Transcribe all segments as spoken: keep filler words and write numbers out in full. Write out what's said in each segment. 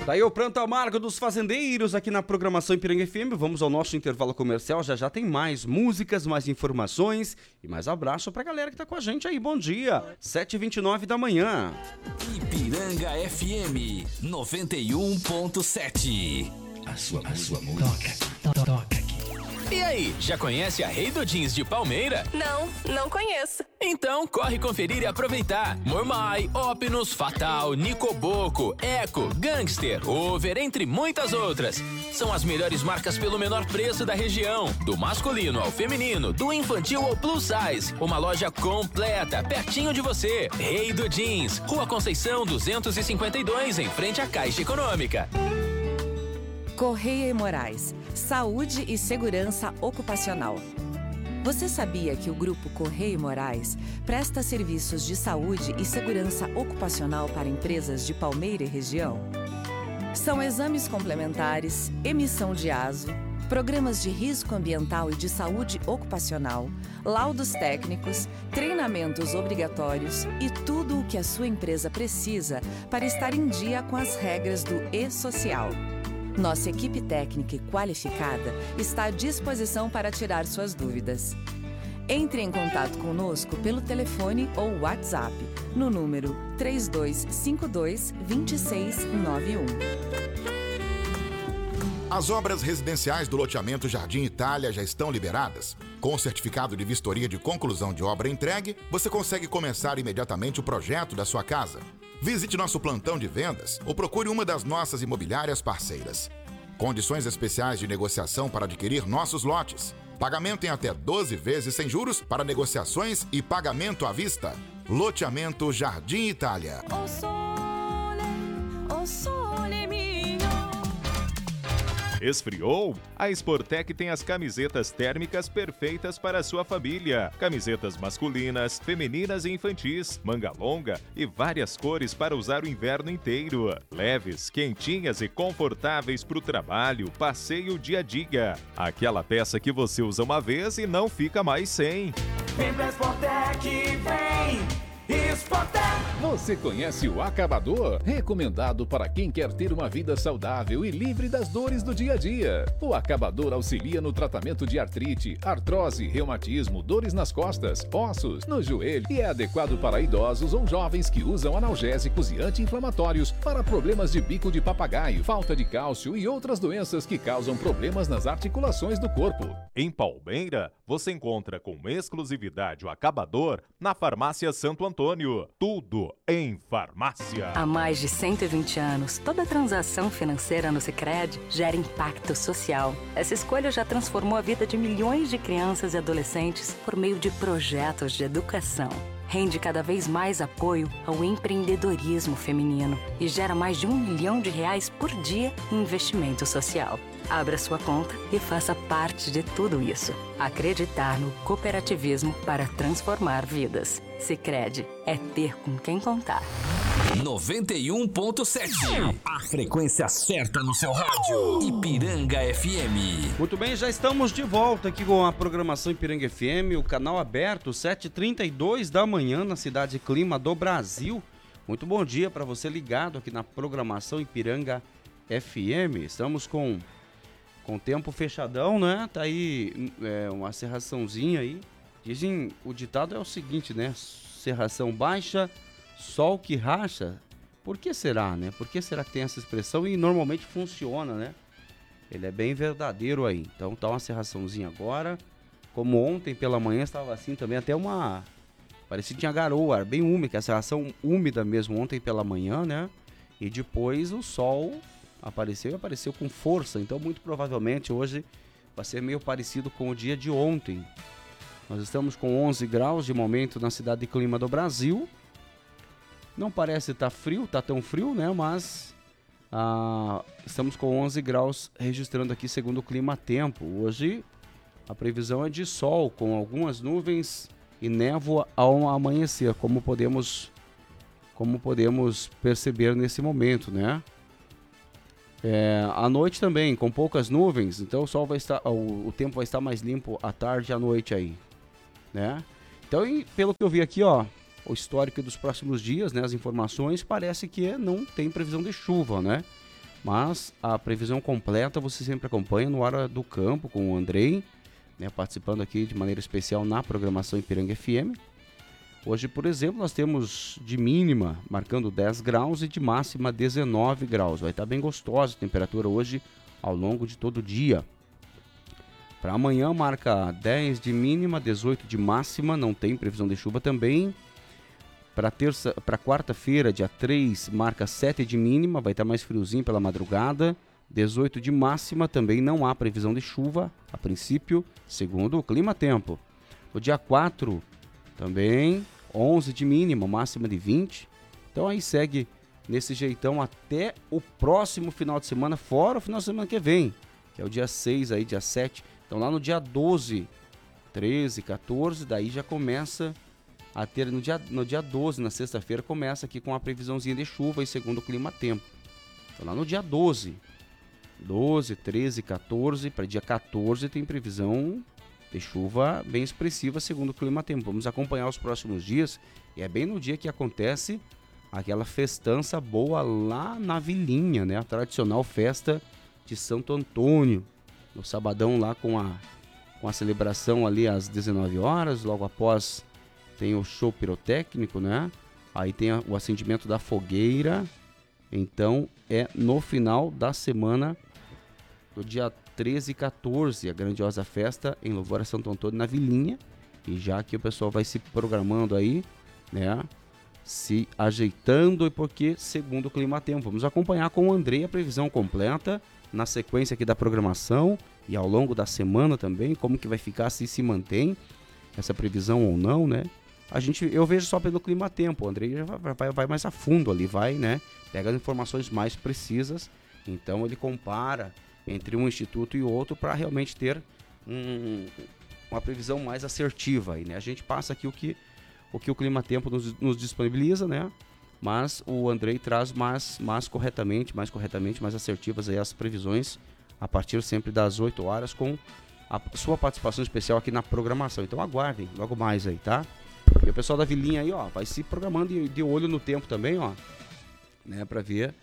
Daí o pranto amargo dos fazendeiros aqui na programação Ipiranga F M. Vamos ao nosso intervalo comercial. Já já tem mais músicas, mais informações e mais abraço pra galera que tá com a gente aí. Bom dia, sete e vinte e nove da manhã. Ipiranga F M noventa e um ponto sete. A sua, a sua música toca, toca aqui. E aí, já conhece a Rei do Jeans de Palmeira? Não, não conheço. Então corre conferir e aproveitar. Mormai, Opinus, Fatal, Nicoboco, Eco, Gangster, Over, entre muitas outras. São as melhores marcas pelo menor preço da região. Do masculino ao feminino, do infantil ao plus size. Uma loja completa, pertinho de você. Rei do Jeans, Rua Conceição duzentos e cinquenta e dois, em frente à Caixa Econômica. Correia e Moraes, Saúde e Segurança Ocupacional. Você sabia que o Grupo Correia e Moraes presta serviços de saúde e segurança ocupacional para empresas de Palmeira e região? São exames complementares, emissão de ASO, programas de risco ambiental e de saúde ocupacional, laudos técnicos, treinamentos obrigatórios e tudo o que a sua empresa precisa para estar em dia com as regras do E-Social. Nossa equipe técnica e qualificada está à disposição para tirar suas dúvidas. Entre em contato conosco pelo telefone ou WhatsApp no número três dois cinco dois, dois seis nove um. As obras residenciais do loteamento Jardim Itália já estão liberadas. Com o certificado de vistoria de conclusão de obra entregue, você consegue começar imediatamente o projeto da sua casa. Visite nosso plantão de vendas ou procure uma das nossas imobiliárias parceiras. Condições especiais de negociação para adquirir nossos lotes. Pagamento em até doze vezes sem juros para negociações e pagamento à vista. Loteamento Jardim Itália. O sole, o sole mio. Esfriou? A Sportec tem as camisetas térmicas perfeitas para a sua família. Camisetas masculinas, femininas e infantis, manga longa e várias cores para usar o inverno inteiro. Leves, quentinhas e confortáveis para o trabalho, passeio, dia a dia. Aquela peça que você usa uma vez e não fica mais sem. Vem pra Sportec, vem! Sportec! Você conhece o Acabador? Recomendado para quem quer ter uma vida saudável e livre das dores do dia a dia. O Acabador auxilia no tratamento de artrite, artrose, reumatismo, dores nas costas, ossos, no joelho e é adequado para idosos ou jovens que usam analgésicos e anti-inflamatórios para problemas de bico de papagaio, falta de cálcio e outras doenças que causam problemas nas articulações do corpo. Em Palmeira, você encontra com exclusividade o Acabador na Farmácia Santo Antônio. Tudo em farmácia. Há mais de cento e vinte anos, toda transação financeira no Sicredi gera impacto social. Essa escolha já transformou a vida de milhões de crianças e adolescentes por meio de projetos de educação. Rende cada vez mais apoio ao empreendedorismo feminino e gera mais de um milhão de reais por dia em investimento social. Abra sua conta e faça parte de tudo isso. Acreditar no cooperativismo para transformar vidas. Sicredi é ter com quem contar. noventa e um ponto sete. A frequência certa no seu rádio. Ipiranga F M. Muito bem, já estamos de volta aqui com a programação Ipiranga F M, o canal aberto, sete e trinta e dois da manhã na cidade Clima do Brasil. Muito bom dia para você ligado aqui na programação Ipiranga F M. Estamos com com tempo fechadão, né? Tá aí é, uma cerraçãozinha aí. Dizem, o ditado é o seguinte, né? Cerração baixa, sol que racha. Por que será, né? Por que será que tem essa expressão? E normalmente funciona, né? Ele é bem verdadeiro aí. Então tá uma cerraçãozinha agora. Como ontem pela manhã estava assim também, até uma... Parecia que tinha garoa, bem úmida, que a cerração úmida mesmo ontem pela manhã, né? E depois o sol apareceu e apareceu com força. Então muito provavelmente hoje vai ser meio parecido com o dia de ontem. Nós estamos com onze graus de momento na cidade de Clima do Brasil. Não parece estar frio, tá tão frio, né? Mas ah, estamos com onze graus registrando aqui segundo o Clima Tempo. Hoje a previsão é de sol com algumas nuvens e névoa ao amanhecer, como podemos, como podemos perceber nesse momento, né? É, à noite também, com poucas nuvens, então o sol vai estar, o, o tempo vai estar mais limpo à tarde e à noite aí, né? Então, e, pelo que eu vi aqui, ó, o histórico dos próximos dias, né, as informações, parece que não tem previsão de chuva, né? Mas a previsão completa você sempre acompanha no Hora do Campo com o Andrei, né, participando aqui de maneira especial na programação Ipiranga F M. Hoje, por exemplo, nós temos de mínima marcando dez graus e de máxima dezenove graus. Vai estar bem gostosa a temperatura hoje ao longo de todo o dia. Para amanhã marca dez de mínima, dezoito de máxima, não tem previsão de chuva também. Para terça, para quarta-feira, dia três, marca sete de mínima, vai estar mais friozinho pela madrugada. dezoito de máxima, também não há previsão de chuva, a princípio, segundo o Clima Tempo. O dia quatro, também onze de mínima, máxima de vinte. Então aí segue nesse jeitão até o próximo final de semana, fora o final de semana que vem, que é o dia seis, aí, dia sete. Então lá no dia doze, treze, quatorze, daí já começa a ter, no dia, no dia doze, na sexta-feira, começa aqui com a previsãozinha de chuva e segundo o Clima Tempo. Então lá no dia doze, doze, treze, quatorze, para dia quatorze tem previsão de chuva bem expressiva segundo o Clima Tempo. Vamos acompanhar os próximos dias e é bem no dia que acontece aquela festança boa lá na Vilinha, né? A tradicional festa de Santo Antônio, no sabadão lá com a, com a celebração ali às dezenove horas, logo após tem o show pirotécnico, né? Aí tem a, o acendimento da fogueira. Então é no final da semana do dia treze e quatorze, a grandiosa festa em louvor a Santo Antônio na Vilinha. E já que o pessoal vai se programando aí, né? Se ajeitando, e porque segundo o Clima Tempo, vamos acompanhar com o Andrei a previsão completa na sequência aqui da programação e ao longo da semana também, como que vai ficar, se se mantém essa previsão ou não, né? A gente, eu vejo só pelo Clima Tempo, o Andrei já vai, vai, vai mais a fundo ali, vai, né? Pega as informações mais precisas, então ele compara entre um instituto e outro para realmente ter um, uma previsão mais assertiva aí, né? A gente passa aqui o que o, que o Clima Tempo nos, nos disponibiliza, né? Mas o Andrei traz mais, mais corretamente, mais corretamente, mais assertivas aí as previsões a partir sempre das oito horas com a sua participação especial aqui na programação. Então aguardem logo mais aí, tá? E o pessoal da Vilinha aí, ó, vai se programando de, de olho no tempo também, ó, né? Pra ver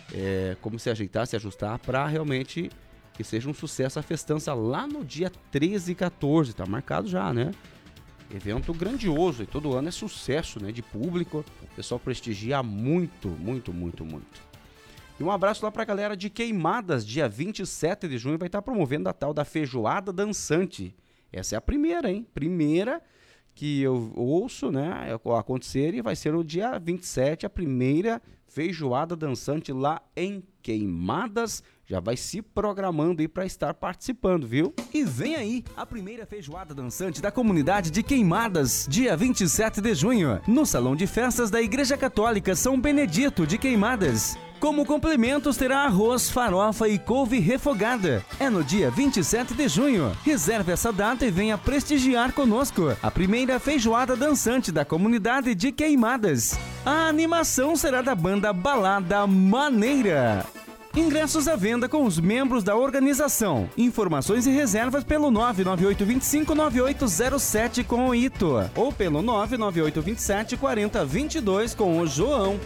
é, como se ajeitar, se ajustar para realmente que seja um sucesso a festança lá no dia treze e quatorze, tá marcado já, né? Evento grandioso e todo ano é sucesso, né? De público, o pessoal prestigia muito, muito, muito, muito. E um abraço lá pra galera de Queimadas, dia vinte e sete de junho vai estar promovendo a tal da feijoada dançante. Essa é a primeira, hein? Primeira que eu ouço, né, acontecer, e vai ser no dia vinte e sete, a primeira feijoada dançante lá em Queimadas. Já vai se programando aí para estar participando, viu? E vem aí a primeira feijoada dançante da comunidade de Queimadas, dia vinte e sete de junho, no Salão de Festas da Igreja Católica São Benedito de Queimadas. Como complementos terá arroz, farofa e couve refogada. É no dia vinte e sete de junho. Reserve essa data e venha prestigiar conosco a primeira feijoada dançante da comunidade de Queimadas. A animação será da banda Balada Maneira. Ingressos à venda com os membros da organização. Informações e reservas pelo nove nove oito dois cinco nove oito zero sete com o Ito ou pelo nove nove oito dois sete quatro zero dois dois com o João.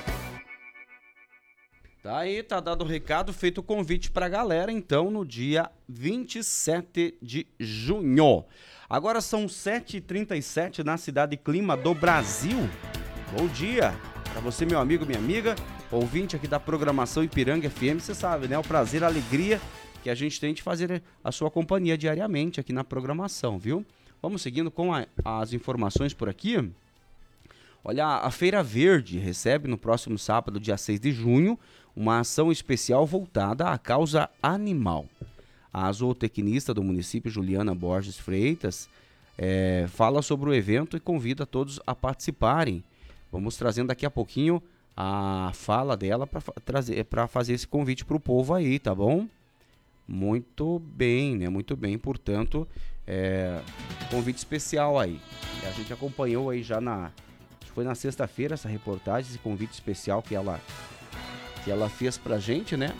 Tá aí, tá dado o recado, feito o convite pra galera, então, no dia vinte e sete de junho. Agora são sete e trinta e sete na cidade Clima do Brasil. Bom dia pra você, meu amigo, minha amiga, ouvinte aqui da programação Ipiranga F M. Você sabe, né? O prazer, a alegria que a gente tem de fazer a sua companhia diariamente aqui na programação, viu? Vamos seguindo com a, as informações por aqui. Olha, a Feira Verde recebe no próximo sábado, dia seis de junho, uma ação especial voltada à causa animal. A zootecnista do município, Juliana Borges Freitas, é, fala sobre o evento e convida todos a participarem. Vamos trazendo daqui a pouquinho a fala dela para trazer, para fazer esse convite para o povo aí, tá bom? Muito bem, né? Muito bem, portanto, é, convite especial aí. A gente acompanhou aí já na... Foi na sexta-feira essa reportagem, esse convite especial que ela, que ela fez pra gente, né?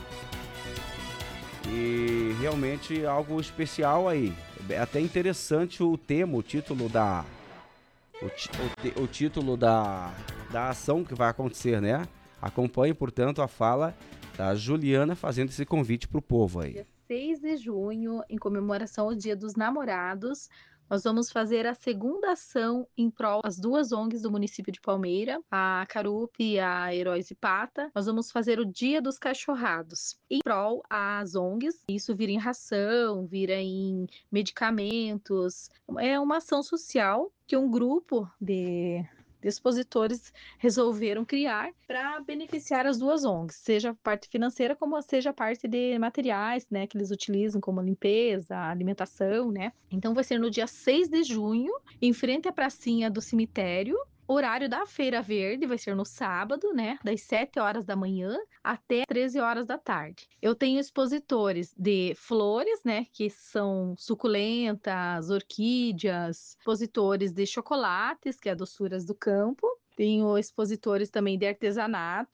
E realmente algo especial aí. É até interessante o tema, o título da... O, o, o título da, da ação que vai acontecer, né? Acompanhe, portanto, a fala Tá a Juliana fazendo esse convite pro povo aí. Dia seis de junho, em comemoração ao Dia dos Namorados, nós vamos fazer a segunda ação em prol das duas O N Gs do município de Palmeira, a Carup e a Heróis e Pata. Nós vamos fazer o Dia dos Cachorrados em prol às O N Gs. Isso vira em ração, vira em medicamentos. É uma ação social que um grupo de de expositores resolveram criar para beneficiar as duas O N Gs, seja a parte financeira como seja a parte de materiais, né, que eles utilizam como limpeza, alimentação, né? Então vai ser no dia seis de junho, em frente à pracinha do cemitério. O horário da Feira Verde vai ser no sábado, né, das sete horas da manhã até treze horas da tarde. Eu tenho expositores de flores, né, que são suculentas, orquídeas, expositores de chocolates, que é doçuras do campo. Tenho expositores também de artesanato,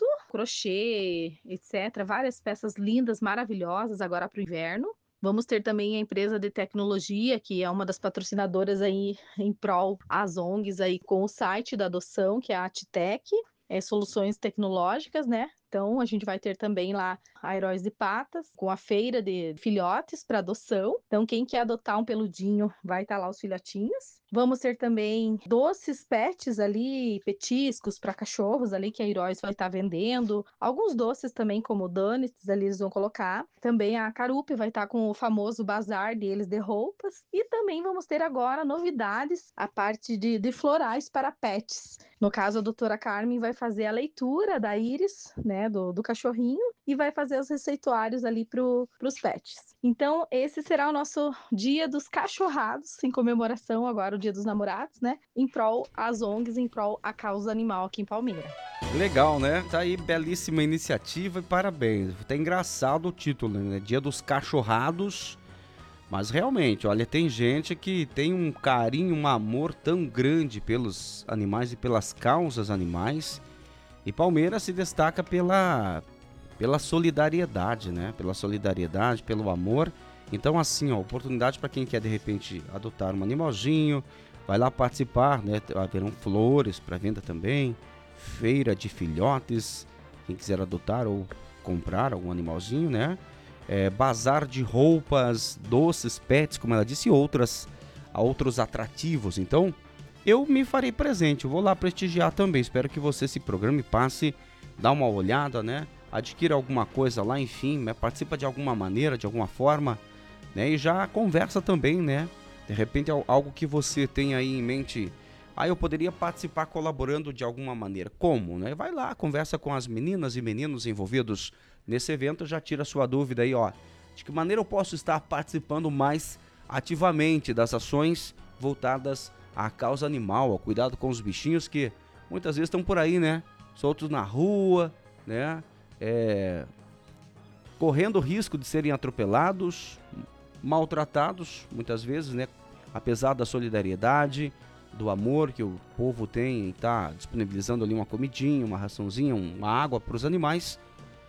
crochê, etcétera. Várias peças lindas, maravilhosas agora para o inverno. Vamos ter também a empresa de tecnologia, que é uma das patrocinadoras aí em prol às O N Gs aí com o site da adoção, que é a Atitec, é Soluções Tecnológicas, né? Então, a gente vai ter também lá a Heróis de Patas, com a feira de filhotes para adoção. Então, quem quer adotar um peludinho, vai estar lá os filhotinhos. Vamos ter também doces pets ali, petiscos para cachorros ali, que a Heróis vai estar vendendo. Alguns doces também, como donuts, ali eles vão colocar. Também a Carup vai estar com o famoso bazar deles de roupas. E também vamos ter agora novidades, a parte de, de florais para pets. No caso, a doutora Carmen vai fazer a leitura da íris, né, do, do cachorrinho, e vai fazer os receituários ali para os pets. Então, esse será o nosso Dia dos Cachorrados, em comemoração agora o Dia dos Namorados, né? Em prol às O N Gs, em prol à causa animal aqui em Palmeira. Legal, né? Tá aí, belíssima iniciativa e parabéns. Tá engraçado o título, né? Dia dos Cachorrados. Mas realmente, olha, tem gente que tem um carinho, um amor tão grande pelos animais e pelas causas animais. E Palmeira se destaca pela, pela solidariedade, né? Pela solidariedade, pelo amor. Então, assim, ó, oportunidade para quem quer, de repente, adotar um animalzinho, vai lá participar, né? Haverão flores para venda também, feira de filhotes, quem quiser adotar ou comprar algum animalzinho, né? É, bazar de roupas, doces, pets, como ela disse, e outras, outros atrativos. Então, eu me farei presente, eu vou lá prestigiar também. Espero que você se programe, passe, dá uma olhada, né? Adquira alguma coisa lá, enfim, né? Participa de alguma maneira, de alguma forma, né? E já conversa também, né? De repente, algo que você tem aí em mente, ah, eu poderia participar colaborando de alguma maneira. Como, né? Vai lá, conversa com as meninas e meninos envolvidos nesse evento, já tira sua dúvida aí, ó. De que maneira eu posso estar participando mais ativamente das ações voltadas à causa animal, ao cuidado com os bichinhos que muitas vezes estão por aí, né? Soltos na rua, né? É... correndo o risco de serem atropelados, maltratados, muitas vezes, né? Apesar da solidariedade, do amor que o povo tem em estar disponibilizando ali uma comidinha, uma raçãozinha, uma água para os animais,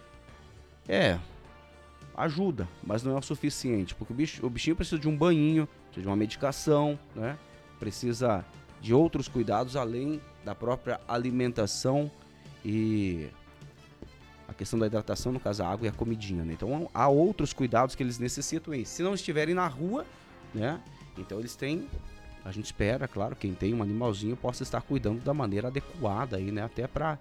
é, ajuda, mas não é o suficiente, porque o, bicho, o bichinho precisa de um banhinho, precisa de uma medicação, né? Precisa de outros cuidados além da própria alimentação e a questão da hidratação, no caso a água e a comidinha, né? Então há outros cuidados que eles necessitam aí. Se não estiverem na rua, né? Então eles têm, a gente espera, claro, quem tem um animalzinho possa estar cuidando da maneira adequada aí, né? Até para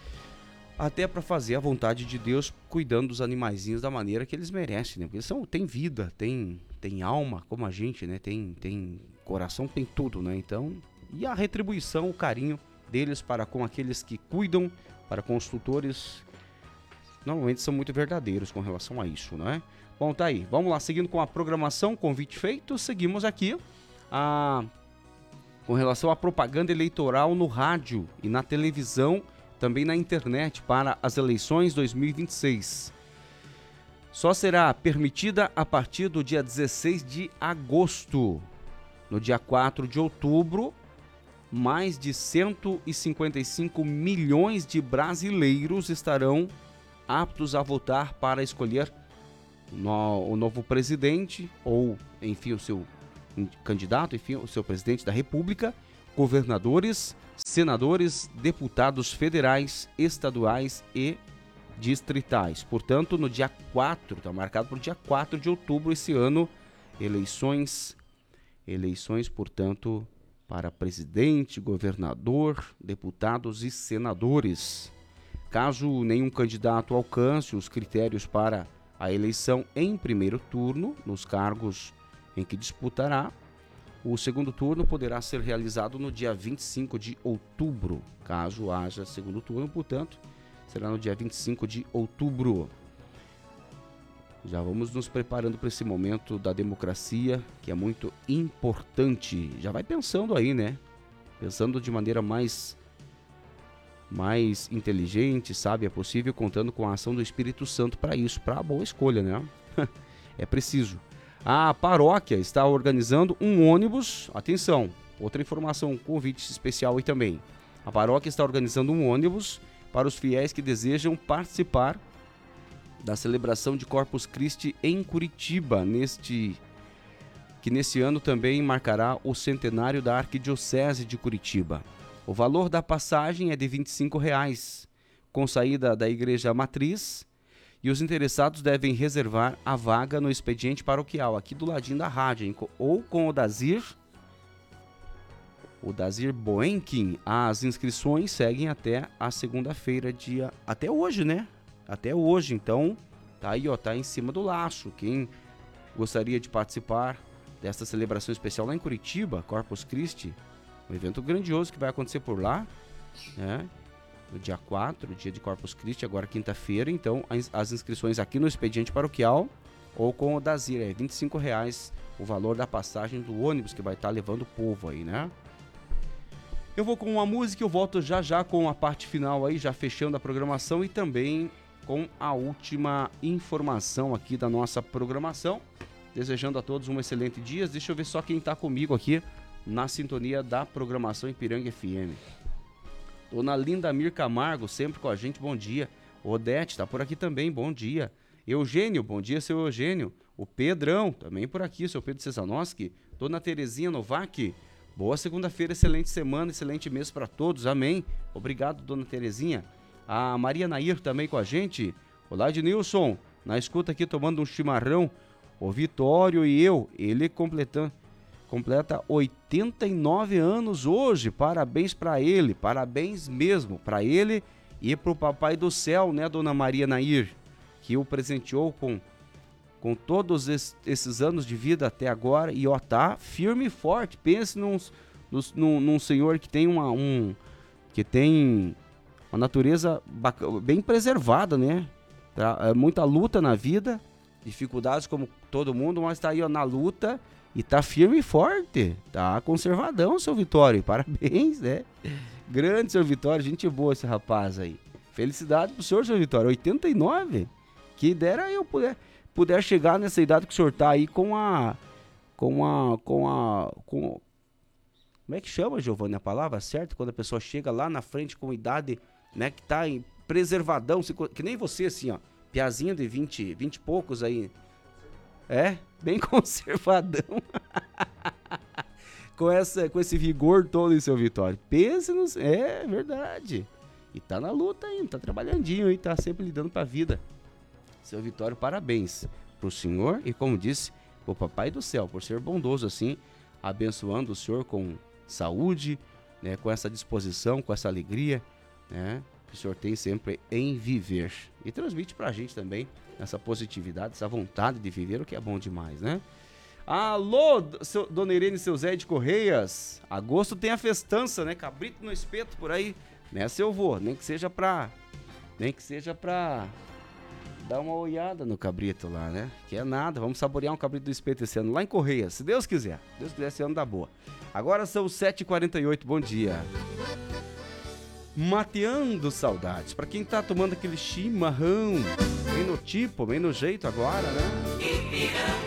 até para fazer a vontade de Deus, cuidando dos animaizinhos da maneira que eles merecem, né? Porque eles são, tem vida, tem, tem alma, como a gente, né? Tem, tem coração, tem tudo, né? Então, e a retribuição, o carinho deles para com aqueles que cuidam, para com os tutores, normalmente são muito verdadeiros com relação a isso, né? Bom, tá aí. Vamos lá, seguindo com a programação, convite feito, seguimos aqui a, com relação à propaganda eleitoral no rádio e na televisão, também na internet para as eleições dois mil e vinte e seis. Só será permitida a partir do dia dezesseis de agosto. No dia quatro de outubro, mais de cento e cinquenta e cinco milhões de brasileiros estarão aptos a votar para escolher no, o novo presidente ou, enfim, o seu candidato, enfim, o seu presidente da República, governadores, senadores, deputados federais, estaduais e distritais. Portanto, no dia quatro, está marcado para o dia quatro de outubro esse ano, eleições, eleições, portanto, para presidente, governador, deputados e senadores. Caso nenhum candidato alcance os critérios para a eleição em primeiro turno, nos cargos em que disputará, o segundo turno poderá ser realizado no dia vinte e cinco de outubro. Caso haja segundo turno, portanto, será no dia vinte e cinco de outubro. Já vamos nos preparando para esse momento da democracia, que é muito importante. Já vai pensando aí, né? Pensando de maneira mais, mais inteligente, sabe? É possível, contando com a ação do Espírito Santo para isso, para a boa escolha, né? É preciso. A paróquia está organizando um ônibus, atenção, outra informação, um convite especial aí também. A paróquia está organizando um ônibus para os fiéis que desejam participar da celebração de Corpus Christi em Curitiba, neste, que nesse ano também marcará o centenário da Arquidiocese de Curitiba. O valor da passagem é de vinte e cinco reais, com saída da Igreja Matriz, e os interessados devem reservar a vaga no expediente paroquial, aqui do ladinho da rádio, hein? Ou com o Dazir, o Dazir Boenkin. As inscrições seguem até a segunda-feira, dia... até hoje, né? Até hoje, então, tá aí, ó, tá em cima do laço. Quem gostaria de participar desta celebração especial lá em Curitiba, Corpus Christi, um evento grandioso que vai acontecer por lá, né? No dia quatro, dia de Corpus Christi, agora quinta-feira. Então, as inscrições aqui no expediente paroquial ou com o Dazir, é vinte e cinco reais o valor da passagem do ônibus que vai estar levando o povo aí, né? Eu vou com uma música e eu volto já já com a parte final aí, já fechando a programação e também com a última informação aqui da nossa programação. Desejando a todos um excelente dia. Deixa eu ver só quem está comigo aqui na sintonia da programação Ipiranga F M. Dona Lindamir Camargo, sempre com a gente, bom dia. Odete, tá por aqui também, bom dia. Eugênio, bom dia, seu Eugênio. O Pedrão, também por aqui, seu Pedro Cesanoski. Dona Terezinha Novak, boa segunda-feira, excelente semana, excelente mês para todos, amém. Obrigado, dona Terezinha. A Maria Nair também com a gente. Olá, Ednilson, na escuta aqui tomando um chimarrão. O Vitório e eu, ele completando... completa oitenta e nove anos hoje, parabéns para ele, parabéns mesmo para ele e para o Papai do Céu, né, dona Maria Nair, que o presenteou com, com todos esses anos de vida até agora e ó, tá firme e forte. Pense num, num, num senhor que tem uma, um, que tem uma natureza bem preservada, né, tá, muita luta na vida, dificuldades como todo mundo, mas tá aí ó, na luta. E tá firme e forte, tá conservadão, seu Vitório, parabéns, né? Grande, seu Vitório, gente boa esse rapaz aí. Felicidade pro senhor, seu Vitório, oitenta e nove, que dera eu puder, puder chegar nessa idade que o senhor tá aí com a, com a, com a, com... Como é que chama, Giovanni, a palavra certa? Quando a pessoa chega lá na frente com idade, né, que tá em preservadão, que nem você assim, ó, piazinho de vinte, vinte e poucos aí. É, bem conservadão. com, essa, com esse vigor todo em seu Vitório. Pense no... É verdade. E tá na luta ainda, tá trabalhandinho aí, tá sempre lidando pra vida. Seu Vitório, parabéns pro senhor e, como disse, pro Papai do Céu, por ser bondoso assim, abençoando o senhor com saúde, né, com essa disposição, com essa alegria, né, que o senhor tem sempre em viver. E transmite pra gente também essa positividade, essa vontade de viver, o que é bom demais, né? Alô, seu, dona Irene e seu Zé de Correias, agosto tem a festança, né? Cabrito no espeto por aí, nessa eu vou, nem que seja pra, nem que seja pra dar uma olhada no cabrito lá, né? Que é nada, vamos saborear um cabrito do espeto esse ano lá em Correias, se Deus quiser, se Deus quiser, esse ano dá boa. Agora são sete e quarenta e oito, bom dia. Mateando saudades, pra quem tá tomando aquele chimarrão, bem no tipo, bem no jeito agora, né?